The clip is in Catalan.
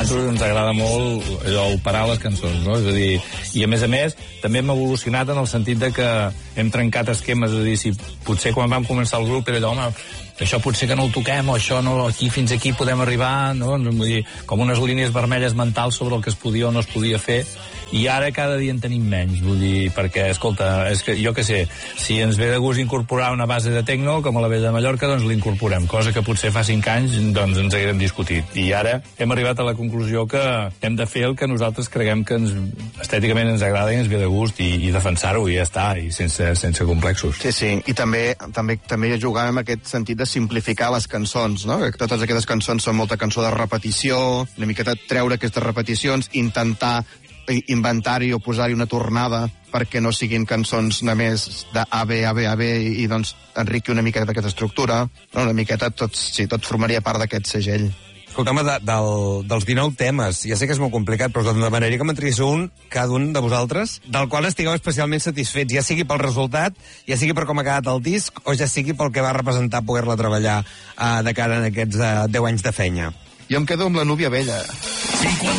nosaltres ens agrada molt allò, operar les cançons, no? És a dir, i a més, també hem evolucionat en el sentit de que hem trencat esquemes, és a dir, si potser quan vam començar el grup era allò, home, això potser que no ho toquem, o això no, aquí fins aquí podem arribar, no? Vull dir, com unes línies vermelles mentals sobre el que es podia o no es podia fer, i ara cada dia en tenim menys, vull dir, perquè, escolta, és que jo què sé, si ens ve de gust incorporar una base de tecno, com a la Vella de Mallorca, doncs l'incorporem, cosa que potser fa 5 anys doncs ens haguem discutit. I ara hem arribat a la conclusió que hem de fer el que nosaltres creguem que estèticament ens agrada i ens ve de gust, i defensar-ho, i ja està, i sense complexos. Sí, i també jugàvem en aquest sentit de simplificar les cançons, no? Que totes aquestes cançons són molta cançó de repetició, una miqueta treure aquestes repeticions, intentar inventar-hi o posar-hi una tornada perquè no siguin cançons només d'A, B, A, B, A, B, i doncs enriqui una miqueta d'aquesta estructura, no? Una miqueta tot formaria part d'aquest segell. Escolta'm, dels 19 temes, ja sé que és molt complicat, però us demanaria que m'entregués cada un de vosaltres, del qual estigueu especialment satisfets, ja sigui pel resultat, ja sigui per com ha quedat el disc, o ja sigui pel que va representar poder-la treballar de cara a aquests 10 anys de feina. Jo em quedo amb La núvia vella.